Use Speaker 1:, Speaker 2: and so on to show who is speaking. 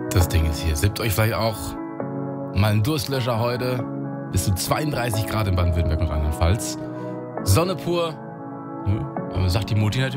Speaker 1: Das Ding ist hier. Sippt euch vielleicht auch mal einen Durstlöscher heute. Bis zu 32 Grad in Baden-Württemberg und Rheinland-Pfalz. Sonne pur. Sagt die Mutti natürlich.